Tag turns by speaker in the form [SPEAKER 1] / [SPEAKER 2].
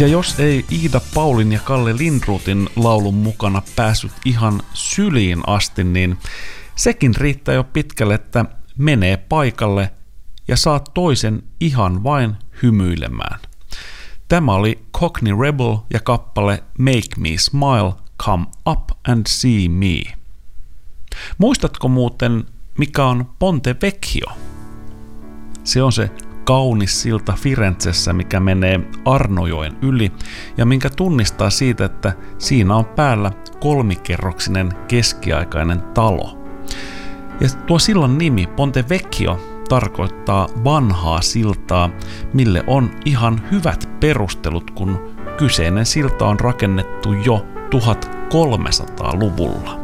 [SPEAKER 1] Ja jos ei Iida Paulin ja Kalle Lindruthin laulun mukana päässyt ihan syliin asti, niin sekin riittää jo pitkälle, että menee paikalle ja saa toisen ihan vain hymyilemään. Tämä oli Cockney Rebel ja kappale Make Me Smile, Come Up and See Me. Muistatko muuten, mikä on Ponte Vecchio? Se on se kaunis silta Firenzessä, mikä menee Arnojoen yli ja minkä tunnistaa siitä, että siinä on päällä kolmikerroksinen keskiaikainen talo. Ja tuo sillan nimi Ponte Vecchio tarkoittaa vanhaa siltaa, mille on ihan hyvät perustelut, kun kyseinen silta on rakennettu jo 1300-luvulla.